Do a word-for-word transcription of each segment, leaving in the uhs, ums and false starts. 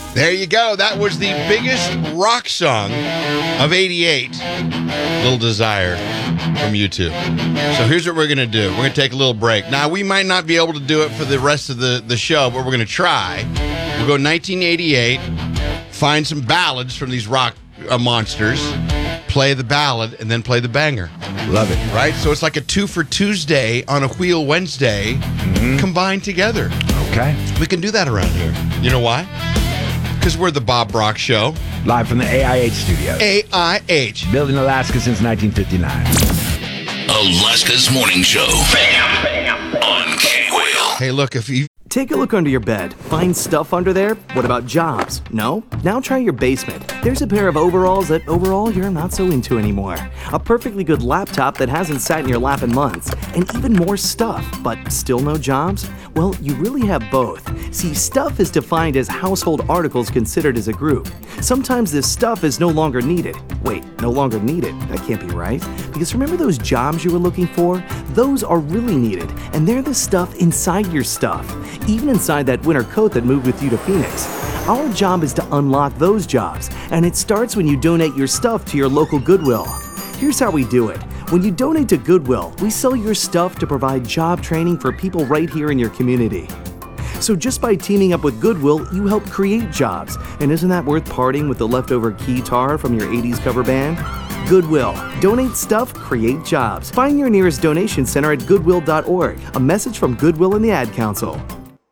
There you go. That was the biggest rock song of eighty-eight. Little Desire from U two. So here's what we're going to do. We're going to take a little break. Now, we might not be able to do it for the rest of the, the show, but we're going to try. We'll go nineteen eighty-eight, find some ballads from these rock uh, monsters, play the ballad, and then play the banger. Love it. Right? So it's like a two for Tuesday on a Wheel Wednesday mm-hmm. combined together. Okay. We can do that around here. You know why? Because we're the Bob Brock Show. Live from the A I H studios. A I H. Built in Alaska since nineteen fifty-nine. Alaska's Morning Show. Bam, bam, on K-Wheel. Hey, look, if you... Take a look under your bed. Find stuff under there? What about jobs? No? Now try your basement. There's a pair of overalls that overall you're not so into anymore. A perfectly good laptop that hasn't sat in your lap in months. And even more stuff, but still no jobs? Well, you really have both. See, stuff is defined as household articles considered as a group. Sometimes this stuff is no longer needed. Wait, no longer needed? That can't be right. Because remember those jobs you were looking for? Those are really needed, and they're the stuff inside your stuff. Even inside that winter coat that moved with you to Phoenix. Our job is to unlock those jobs, and it starts when you donate your stuff to your local Goodwill. Here's how we do it. When you donate to Goodwill, we sell your stuff to provide job training for people right here in your community. So just by teaming up with Goodwill, you help create jobs. And isn't that worth parting with the leftover keytar from your eighties cover band? Goodwill. Donate stuff, create jobs. Find your nearest donation center at goodwill dot org. A message from Goodwill and the Ad Council.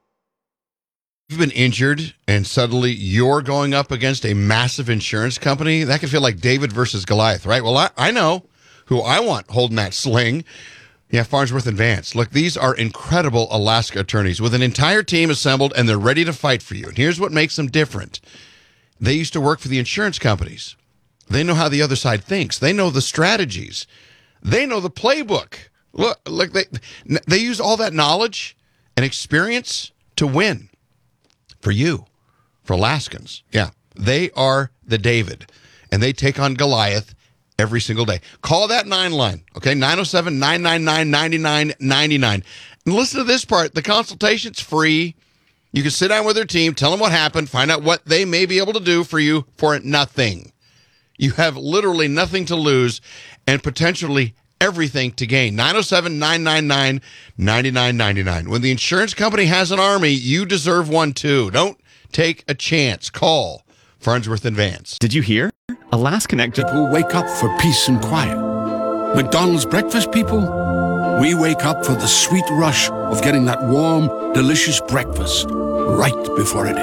You've been injured and suddenly you're going up against a massive insurance company. That can feel like David versus Goliath, right? Well, I, I know who I want holding that sling. Yeah, Farnsworth and Vance. Look, these are incredible Alaska attorneys with an entire team assembled, and they're ready to fight for you. And here's what makes them different. They used to work for the insurance companies. They know how the other side thinks. They know the strategies. They know the playbook. Look, look, they they use all that knowledge and experience to win. For you, for Alaskans. Yeah, they are the David, and they take on Goliath every single day. Call that nine line, okay? nine oh seven, nine nine nine, nine nine nine nine. And listen to this part. The consultation's free. You can sit down with their team, tell them what happened, find out what they may be able to do for you for nothing. You have literally nothing to lose and potentially everything to gain. nine oh seven, nine nine nine, nine nine nine nine. When the insurance company has an army, you deserve one too. Don't take a chance. Call Farnsworth and Vance. Did you hear? Alaskan People wake up for peace and quiet. McDonald's breakfast people, we wake up for the sweet rush of getting that warm, delicious breakfast right before it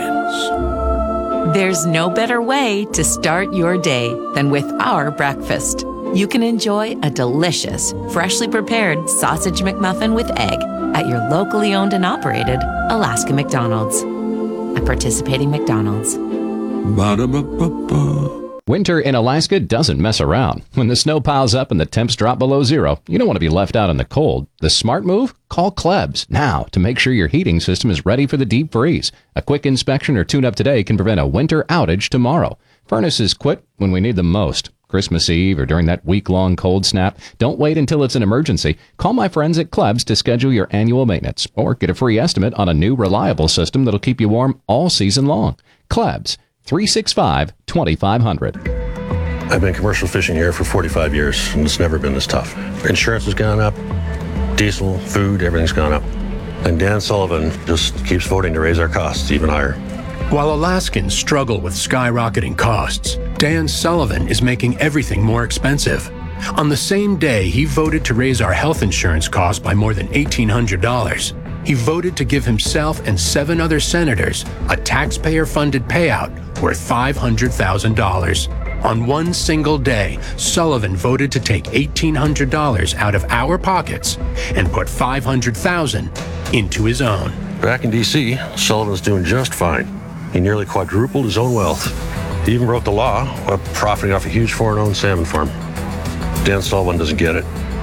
ends. There's no better way to start your day than with our breakfast. You can enjoy a delicious, freshly prepared sausage McMuffin with egg at your locally owned and operated Alaska McDonald's. At participating McDonald's. Ba-da-ba-ba-ba. Winter in Alaska doesn't mess around. When the snow piles up and the temps drop below zero, you don't want to be left out in the cold. The smart move? Call Klebs now to make sure your heating system is ready for the deep freeze. A quick inspection or tune-up today can prevent a winter outage tomorrow. Furnaces quit when we need them most. Christmas Eve or during that week-long cold snap, don't wait until it's an emergency. Call my friends at Klebs to schedule your annual maintenance or get a free estimate on a new reliable system that'll keep you warm all season long. Klebs, three six five, two five zero zero. I've been commercial fishing here for forty-five years, and it's never been this tough. Insurance has gone up, diesel, food, everything's gone up. And Dan Sullivan just keeps voting to raise our costs even higher. While Alaskans struggle with skyrocketing costs, Dan Sullivan is making everything more expensive. On the same day he voted to raise our health insurance costs by more than eighteen hundred dollars, he voted to give himself and seven other senators a taxpayer-funded payout worth five hundred thousand dollars. On one single day, Sullivan voted to take eighteen hundred dollars out of our pockets and put five hundred thousand dollars into his own. Back in D C, Sullivan's doing just fine. He nearly quadrupled his own wealth. He even broke the law while profiting off a huge foreign-owned salmon farm. Dan Sullivan doesn't get it.